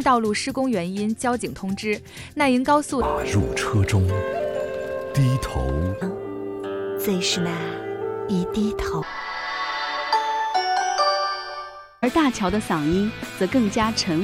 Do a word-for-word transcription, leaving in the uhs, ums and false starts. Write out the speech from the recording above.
道路施工原因，交警通知。奈银高速踏入车中，低头， 最是那一低头。 而大乔的嗓音则更加沉